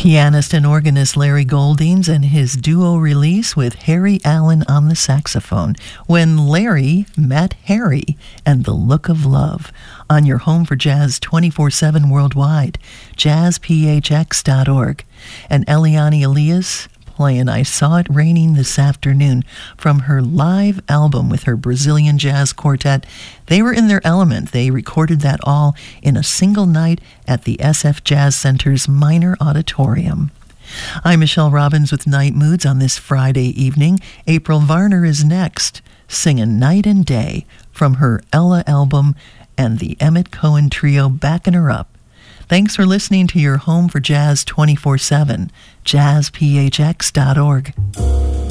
Pianist and organist Larry Goldings and his duo release with Harry Allen on the saxophone, When Larry Met Harry and the Look of Love, on your home for jazz 24/7 worldwide, jazzphx.org. And Eliane Elias playing I Saw It Raining This Afternoon from her live album with her Brazilian jazz quartet. They were in their element. They recorded that all in a single night at the SF Jazz Center's Minor Auditorium. I'm Michelle Robbins with Night Moods on this Friday evening. April Varner is next, singing Night and Day from her Ella album and the Emmett Cohen Trio backing her up. Thanks for listening to your home for jazz 24/7, jazzphx.org.